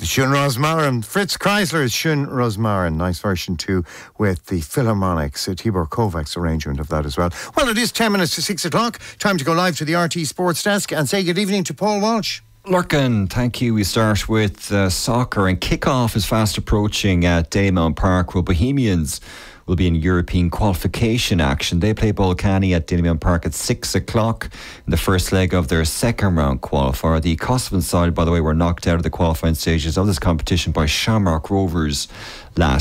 The Shun Rosmarin, Fritz Kreisler's Shun Rosmarin, nice version too, with the Philharmonics, Tibor Kovacs arrangement of that as well. Well, it is 10 minutes to 6 o'clock. Time to go live to the RT Sports Desk and say good evening to Paul Walsh. Lurkin, thank you. We start with soccer, and kick-off is fast approaching at Dalymount Park, where Bohemians will be in European qualification action. They play Balcani at Dalymount Park at 6 o'clock in the first leg of their second round qualifier. The Kosovan side, by the way, were knocked out of the qualifying stages of this competition by Shamrock Rovers last